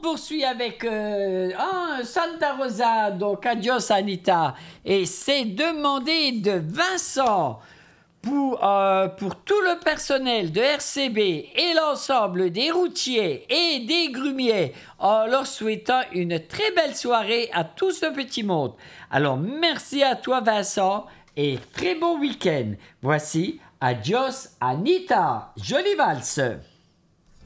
poursuit avec Santa Rosa, donc adios Anita. Et c'est demandé de Vincent pour tout le personnel de RCB et l'ensemble des routiers et des grumiers, en leur souhaitant une très belle soirée à tout ce petit monde. Alors merci à toi Vincent et très bon week-end. Voici adios Anita, jolie valse.